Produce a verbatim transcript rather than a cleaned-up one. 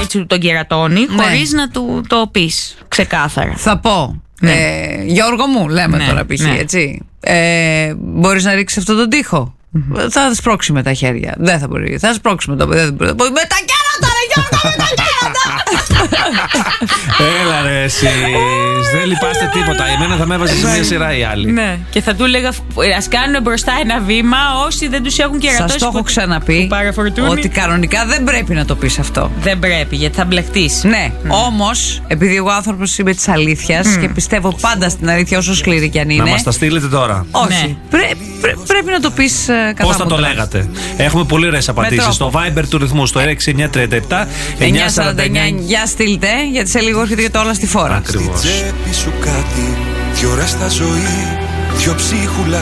έτσι τον κερατώνει, ναι. χωρίς να του το πεις ξεκάθαρα. Θα πω, ναι. ε, Γιώργο μου, λέμε ναι, τώρα π.χ. Ναι. έτσι. Ε, μπορείς να ρίξεις αυτόν τον τοίχο. Mm-hmm. Θα σπρώξει με τα χέρια. Δεν θα μπορεί. Θα σπρώξει με το παιδί. Με τα κέρατα, ρε Γιώργο, με τα κέρατα! Έλα ρε εσείς, δεν λυπάστε τίποτα. Εμένα θα με έβαζε σε μια σειρά οι άλλοι. Ναι. Και θα του έλεγα, ας κάνουν μπροστά ένα βήμα όσοι δεν τους έχουν κερατώσει. Σας το έχω ξαναπεί ότι κανονικά δεν πρέπει να το πεις αυτό. Δεν πρέπει, γιατί θα μπλεχτείς. Ναι, mm. όμως επειδή εγώ άνθρωπος είμαι της αλήθειας mm. και πιστεύω πάντα στην αλήθεια, όσο σκληρή κι αν είναι. Να μας τα στείλετε τώρα. Όχι. Ναι. Πρέ, πρέ, πρέπει να το πεις κατά πώς θα το λέγατε? Έχουμε πολύ ωραίες απαντήσεις στο Viber του ρυθμού, στο έξι εννιά τριάντα επτά εννιά σαράντα εννιά. Για στείλτε, γιατί σε λίγο έρχεται και το όλα στη φόρα. Ακριβώς. Στη τσέπη σου κάτι, δυο ώρα στα ζωή, δυο ψίχουλα.